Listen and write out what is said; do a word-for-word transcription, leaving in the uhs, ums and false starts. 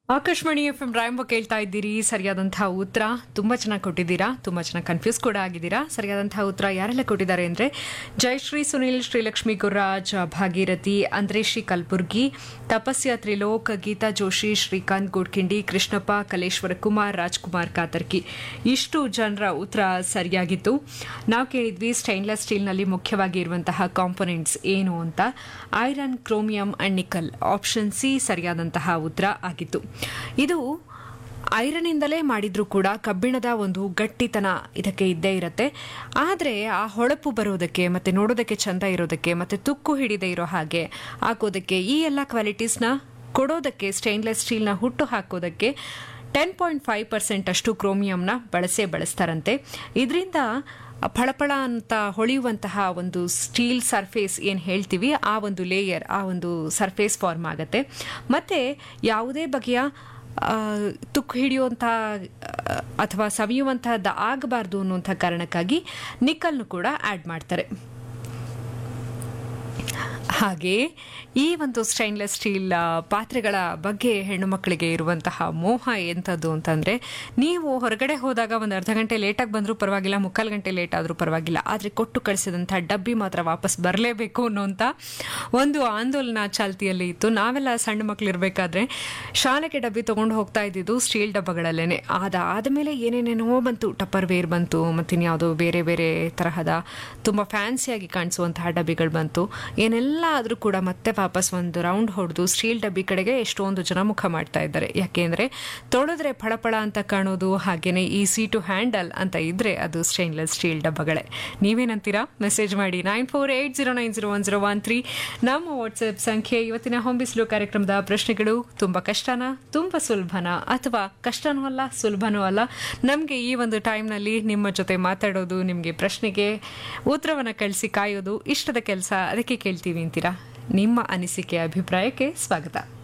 Akashvani F M ರಾಯಂಬ ಕೇಳ್ತಾ ಇದ್ದೀರಿ. ಸರಿಯಾದಂತಹ ಉತ್ತರ ತುಂಬಾ ಚೆನ್ನಾಗಿ ಕೊಟ್ಟಿದ್ದೀರಾ. ತುಂಬಾ ಚೆನ್ನಾಗಿ ಕನ್ಫ್ಯೂಸ್ ಕೂಡ ಆಗಿದ್ದೀರಾ. ಸರಿಯಾದಂತಹ ಉತ್ತರ ಯಾರೆಲ್ಲ ಕೊಟ್ಟಿದ್ದಾರೆ ಅಂದ್ರೆ ಜಯಶ್ರೀ ಸುನಿಲ್, ಶ್ರೀಲಕ್ಷ್ಮಿ ಗುರ್ರಾಜ್, ಭಾಗೀರಥಿ, ಅಂದ್ರೇಶಿ ಕಲ್ಬುರ್ಗಿ, ತಪಸ್ಯ ತ್ರಿಲೋಕ್, ಗೀತಾ ಜೋಶಿ, ಶ್ರೀಕಾಂತ್ ಗೋಡ್ಕಿಂಡಿ, ಕೃಷ್ಣಪ್ಪ, ಕಲೇಶ್ವರ ಕುಮಾರ್, ರಾಜ್ಕುಮಾರ್ ಕಾತರ್ಕಿ. ಇಷ್ಟು ಜನರ ಉತ್ತರ ಸರಿಯಾಗಿತ್ತು. ನಾವು ಕೇಳಿದ್ವಿ ಸ್ಟೈನ್ಲೆಸ್ ಸ್ಟೀಲ್ನಲ್ಲಿ ಮುಖ್ಯವಾಗಿ ಇರುವಂತಹ ಕಾಂಪೊನೆಂಟ್ಸ್ ಏನು ಅಂತ. Iron, chromium and nickel. Option C ಸರಿಯಾದಂತಹ ಉತ್ತರ ಆಗಿತ್ತು. ಇದು ಐರನ್ನಿಂದಲೇ ಮಾಡಿದ್ರೂ ಕೂಡ ಕಬ್ಬಿಣದ ಒಂದು ಗಟ್ಟಿತನ ಇದಕ್ಕೆ ಇದ್ದೇ ಇರುತ್ತೆ. ಆದರೆ ಆ ಹೊಳಪು ಬರೋದಕ್ಕೆ ಮತ್ತೆ ನೋಡೋದಕ್ಕೆ ಚಂದ ಇರೋದಕ್ಕೆ ಮತ್ತೆ ತುಕ್ಕು ಹಿಡಿದೇ ಇರೋ ಹಾಗೆ ಹಾಕೋದಕ್ಕೆ ಈ ಎಲ್ಲ ಕ್ವಾಲಿಟೀಸ್ನ ಕೊಡೋದಕ್ಕೆ ಸ್ಟೈನ್ಲೆಸ್ ಸ್ಟೀಲ್ನ ಹುಟ್ಟು ಹಾಕೋದಕ್ಕೆ ಟೆನ್ ಪಾಯಿಂಟ್ ಫೈವ್ ಪರ್ಸೆಂಟ್ ಅಷ್ಟು ಕ್ರೋಮಿಯಂನ ಬಳಸೇ ಬಳಸ್ತಾರಂತೆ. ಇದರಿಂದ ಫಳಫಳ ಅಂತ ಹೊಳೆಯುವಂತಹ ಒಂದು ಸ್ಟೀಲ್ ಸರ್ಫೇಸ್ ಏನು ಹೇಳ್ತೀವಿ, ಆ ಒಂದು ಲೇಯರ್, ಆ ಒಂದು ಸರ್ಫೇಸ್ ಫಾರ್ಮ್ ಆಗುತ್ತೆ. ಮತ್ತೆ ಯಾವುದೇ ಬಗೆಯ ತುಕ್ಕು ಹಿಡಿಯುವಂಥ ಅಥವಾ ಸವಿಯುವಂತಹದ್ದು ಆಗಬಾರ್ದು ಅನ್ನುವಂಥ ಕಾರಣಕ್ಕಾಗಿ ನಿಕ್ಕಲ್ನು ಕೂಡ ಆ್ಯಡ್ ಮಾಡ್ತಾರೆ. ಹಾಗೆ ಈ ಒಂದು ಸ್ಟೈನ್ಲೆಸ್ ಸ್ಟೀಲ್ ಪಾತ್ರೆಗಳ ಬಗ್ಗೆ ಹೆಣ್ಣು ಮಕ್ಕಳಿಗೆ ಇರುವಂತಹ ಮೋಹ ಎಂಥದ್ದು ಅಂತಂದರೆ, ನೀವು ಹೊರಗಡೆ ಹೋದಾಗ ಒಂದು ಅರ್ಧ ಗಂಟೆ ಲೇಟಾಗಿ ಬಂದರೂ ಪರವಾಗಿಲ್ಲ, ಮುಕ್ಕಾಲು ಗಂಟೆ ಲೇಟ್ ಆದರೂ ಪರವಾಗಿಲ್ಲ, ಆದರೆ ಕೊಟ್ಟು ಕಳಿಸಿದಂಥ ಡಬ್ಬಿ ಮಾತ್ರ ವಾಪಸ್ ಬರಲೇಬೇಕು ಅನ್ನೋಂಥ ಒಂದು ಆಂದೋಲನ ಚಾಲ್ತಿಯಲ್ಲಿ ಇತ್ತು. ನಾವೆಲ್ಲ ಸಣ್ಣ ಮಕ್ಕಳಿರಬೇಕಾದ್ರೆ ಶಾಲೆಗೆ ಡಬ್ಬಿ ತೊಗೊಂಡು ಹೋಗ್ತಾ ಇದ್ದಿದ್ದು ಸ್ಟೀಲ್ ಡಬ್ಬಗಳಲ್ಲೇ. ಅದಾದ ಮೇಲೆ ಏನೇನೇನೋ ಬಂತು, ಟಪ್ಪರ್ ವೇರ್ ಬಂತು, ಮತ್ತಿನ್ಯಾವುದೋ ಬೇರೆ ಬೇರೆ ತರಹದ ತುಂಬ ಫ್ಯಾನ್ಸಿಯಾಗಿ ಕಾಣಿಸುವಂತಹ ಡಬ್ಬಿಗಳು ಬಂತು. ಏನೆಲ್ಲ ಆದರೂ ಕೂಡ ಮತ್ತೆ ವಾಪಸ್ ಒಂದು ರೌಂಡ್ ಹೊಡೆದು ಸ್ಟೀಲ್ ಡಬ್ಬಿ ಕಡೆಗೆ ಎಷ್ಟೊಂದು ಜನ ಮುಖ ಮಾಡ್ತಾ ಇದ್ದಾರೆ. ಯಾಕೆಂದರೆ ತೊಳೆದ್ರೆ ಫಳಫಳ ಅಂತ ಕಾಣೋದು, ಹಾಗೇನೆ ಈಸಿ ಟು ಹ್ಯಾಂಡಲ್ ಅಂತ ಇದ್ರೆ ಅದು ಸ್ಟೈನ್ಲೆಸ್ ಸ್ಟೀಲ್ ಡಬ್ಬಗಳೇ. ನೀವೇನಂತೀರಾ? ಮೆಸೇಜ್ ಮಾಡಿ nine four eight zero nine zero one zero one three ನಮ್ಮ ವಾಟ್ಸ್ಆಪ್ ಸಂಖ್ಯೆ. ಇವತ್ತಿನ ಹೊಂಬಿಸಿಲು ಕಾರ್ಯಕ್ರಮದ ಪ್ರಶ್ನೆಗಳು ತುಂಬ ಕಷ್ಟನಾ, ತುಂಬ ಸುಲಭನಾ, ಅಥವಾ ಕಷ್ಟನೂ ಅಲ್ಲ ಸುಲಭನೂ ಅಲ್ಲ? ನಮಗೆ ಈ ಒಂದು ಟೈಮ್ನಲ್ಲಿ ನಿಮ್ಮ ಜೊತೆ ಮಾತಾಡೋದು, ನಿಮಗೆ ಪ್ರಶ್ನೆಗೆ ಉತ್ತರವನ್ನು ಕಳಿಸಿ ಕಾಯೋದು ಇಷ್ಟದ ಕೆಲಸ. ಅದಕ್ಕೆ ಕೇಳ್ತೀವಿ ಅಂತೀರಾ? ನಿಮ್ಮ ಅನಿಸಿಕೆ ಅಭಿಪ್ರಾಯಕ್ಕೆ ಸ್ವಾಗತ.